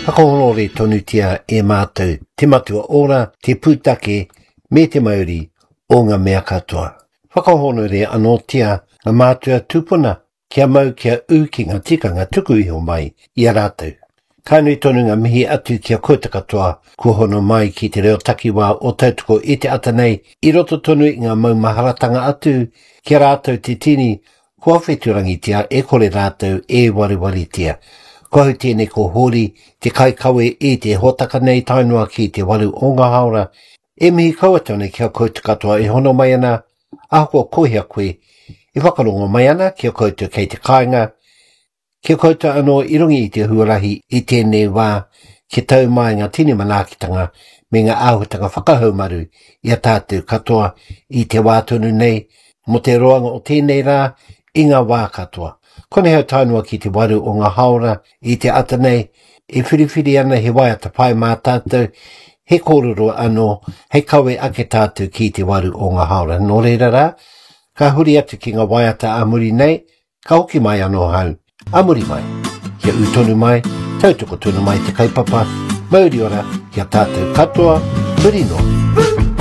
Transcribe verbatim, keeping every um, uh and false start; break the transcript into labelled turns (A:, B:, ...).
A: Whakahorore tonutia e mātou, te matua ora, te pūtake, me te mauri o ngā mea katoa. Whakahorore anotia ngā mātua tūpuna, kia mau kia u ki ngā tikanga tuku iho mai i a rātou. Kānui tonu ngā mihi atu kia kouta katoa, kua hono mai ki te reo takiwā o tautoko i te atanei, i roto tonu i ngā mau maharatanga atu, kia rātou te tini, kua wheturangitia e kore rātou e wariwaritia. Kua hu tēnei ko hori, te kaikawe e te hotaka nei tainua ki te walu o ngā haora, e mihi kauatone kia kouta katoa e hono mai ana, ahua kohea koe, i whakarongo mai ana kia kouta kei te kāinga, kia kouta anō i rungi i te huarahi i tēnei wā, ki tau mai ngā tini manākitanga me ngā āhutanga whakahaumaru i a tātou katoa i te wātonu nei, mo te roanga o tēnei rā i ngā wā katoa. Kone hau tainua ki te waru o ngā haora i te atanei, e whiriwhiri ana he waiata pai mā tātou, he kōrero anō, he kawe ake tātou ki te waru o ngā haora. Nō reira rā, ka huri atu ki ngā waiata amuri nei, ka hoki mai anō hau. Amuri mai, kia utonu mai, tautoko tonu mai te kaipapa, mauri ora, kia tātou katoa, huri noa.